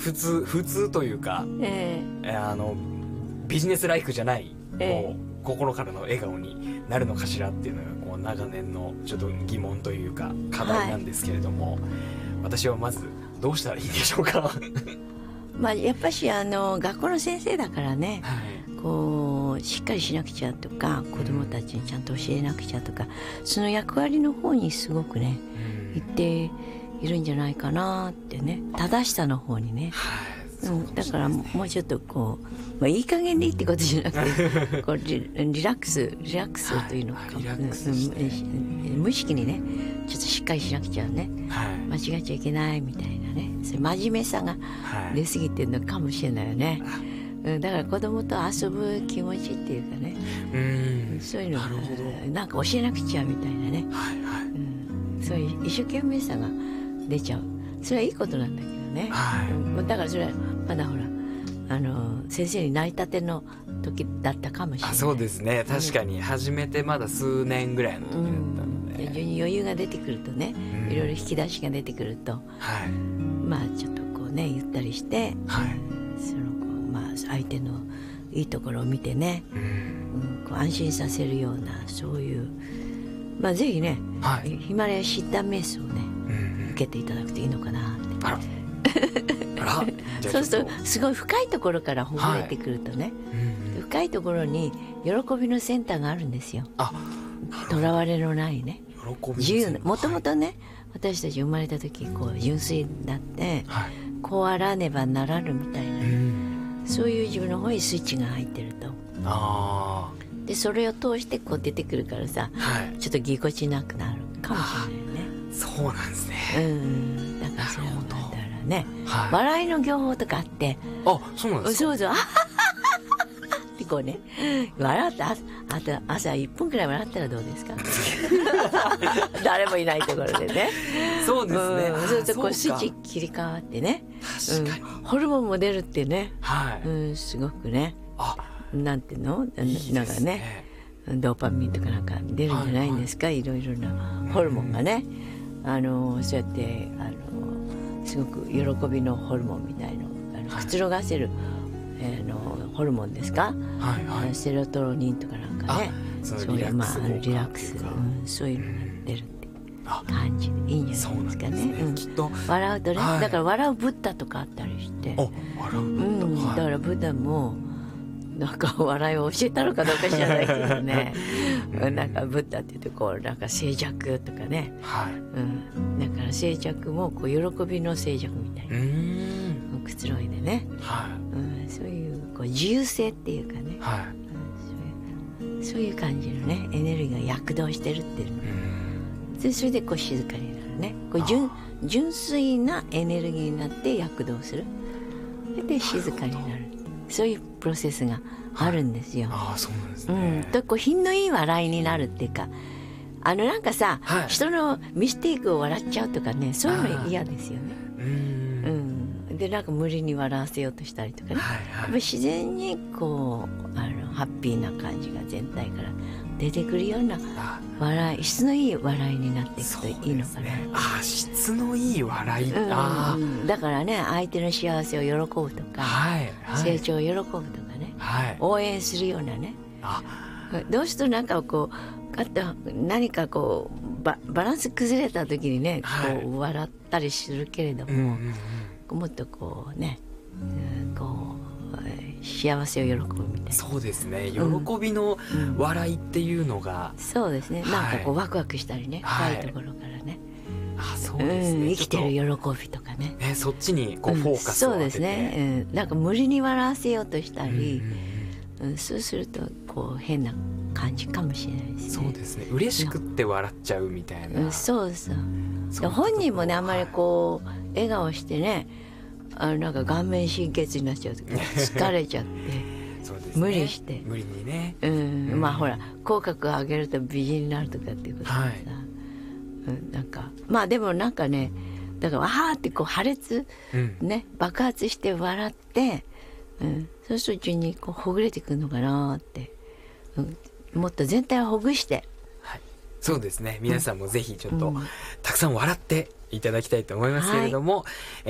普通というか、ビジネスライクじゃない、こう心からの笑顔になるのかしらっていうのがこう長年のちょっと疑問というか課題なんですけれども、私はまずどうしたらいいでしょうか。 やっぱし学校の先生だからね、こうしっかりしなくちゃとか、子どもたちにちゃんと教えなくちゃとか、その役割の方にすごくね、行っているんじゃないかなってね、正しさの方にね、だからもうちょっとこう、いい加減でいいってことじゃなくてこうリラックスというのか、無意識にね、ちょっとしっかりしなくちゃね、間違っちゃいけないみたいなね、そういう真面目さが出過ぎてるのかもしれないよね。だから子供と遊ぶ気持ちっていうかね、そういうのがなんか教えなくちゃみたいなね、そういう一生懸命さが出ちゃう。それはいいことなんだけどね、だからそれはまだほら先生になりたての時だったかもしれない。 そうですね、確かに始めてまだ数年ぐらいの時だったので、 非常に余裕が出てくるとね、いろいろ引き出しが出てくると、ちょっとこうね、ゆったりして、その相手のいいところを見てね、こう安心させるような、そういう、ぜひね、ヒマラヤシッダ瞑想をね、受けていただくといいのかなって。そうするとすごい深いところからほぐれてくるとね、深いところに喜びのセンターがあるんですよ。とらわれのないね、自由な、もともとね、私たち生まれた時こう純粋だって、こうあらねばならぬみたいな、そういう自分の方にスイッチが入ってると。でそれを通してこう出てくるからさ、ちょっとぎこちなくなるかもしれないよね。 そうなんですね。 だからそれはだからね、笑いの業法とかあって、 そうなんですか。 そうってこうね、笑って朝1分くらい笑ったらどうですか。誰もいないところでね。 そうですね。 そうするとこうスイッチ切り替わってね、ホルモンも出るってね、すごくね、なんていうの、なんかね、ドーパミンとかなんか出るんじゃないんですか、いろいろなホルモンがね、そうやってすごく喜びのホルモンみたいの、くつろがせる、ホルモンですか、セロトニンとかなんかね、そういうリラックス、そういうのが出るって感じでいいんじゃないですかね。 きっと笑うとね、だから笑うブッダとかあったりして、だからブッダもなんか笑いを教えたのかどうか知らないけどね、なんかブッダって言うとこうなんか静寂とかね、だから静寂もこう喜びの静寂みたいな、くつろいでね、そういうこう自由性っていうかね、そういう感じのねエネルギーが躍動してるっていうの、それでこう静かになるね、こう純粋なエネルギーになって躍動する、で静かになる、そういうプロセスがあるんですよ。 そうなんですね。 とこう品のいい笑いになるっていうか、なんかさ、人のミステイクを笑っちゃうとかね、そういうの嫌ですよね。でなんか無理に笑わせようとしたりとかね、やっぱ自然にこうハッピーな感じが全体から出てくるような笑い、質のいい笑いになっていくといいのかな。 質のいい笑い、 だからね、相手の幸せを喜ぶとか、成長を喜ぶとかね、応援するようなね、どうするとなんかこう何かこうバランス崩れた時にね、こう笑ったりするけれども、もっとこうね、こう幸せを喜ぶみたいな。 そうですね、喜びの笑いっていうのが、 そうですね、なんかこうワクワクしたりね、深いところからね、 そうですね、 生きてる喜びとかね、 そっちにこうフォーカスを当てて、 そうですね、なんか無理に笑わせようとしたり、そうするとこう変な感じかもしれないですね。 そうですね、嬉しくって笑っちゃうみたいな。 そう本人もね、あんまりこう笑顔してね、なんか顔面神経痛になっちゃうとか疲れちゃって無理して無理にね、 ほら口角を上げると美人になるとかっていうことでさ、なんかでもなんかね、だからわーってこう破裂、ね、爆発して笑って、そうすると順にこうほぐれてくるのかなって、もっと全体をほぐして、 そうですね、皆さんもぜひちょっとたくさん笑っていただきたいと思いますけれども、